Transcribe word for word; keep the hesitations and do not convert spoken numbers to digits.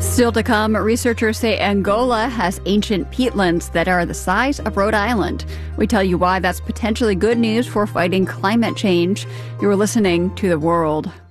Still to come, researchers say Angola has ancient peatlands that are the size of Rhode Island. We tell you why that's potentially good news for fighting climate change. You're listening to The World.